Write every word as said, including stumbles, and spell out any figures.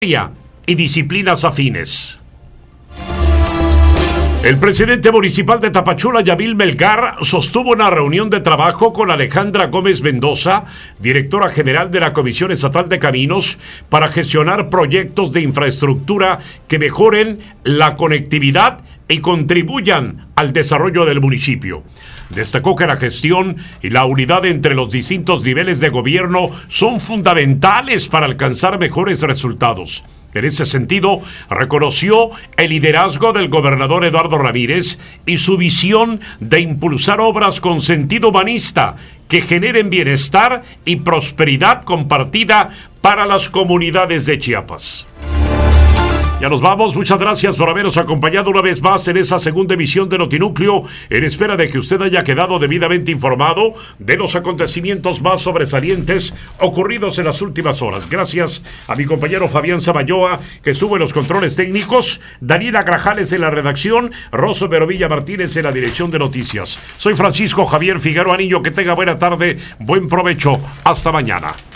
y disciplinas afines. El presidente municipal de Tapachula, Yamil Melgar, sostuvo una reunión de trabajo con Alejandra Gómez Mendoza, directora general de la Comisión Estatal de Caminos, para gestionar proyectos de infraestructura que mejoren la conectividad y contribuyan al desarrollo del municipio. Destacó que la gestión y la unidad entre los distintos niveles de gobierno son fundamentales para alcanzar mejores resultados. En ese sentido, reconoció el liderazgo del gobernador Eduardo Ramírez y su visión de impulsar obras con sentido humanista que generen bienestar y prosperidad compartida para las comunidades de Chiapas. Ya nos vamos, muchas gracias por habernos acompañado una vez más en esa segunda emisión de Notinúcleo, en espera de que usted haya quedado debidamente informado de los acontecimientos más sobresalientes ocurridos en las últimas horas. Gracias a mi compañero Fabián Zaballoa, que estuvo en los controles técnicos, Daniela Grajales en la redacción, Rosso Verovilla Martínez en la dirección de noticias. Soy Francisco Javier Figueroa Niño, que tenga buena tarde, buen provecho, hasta mañana.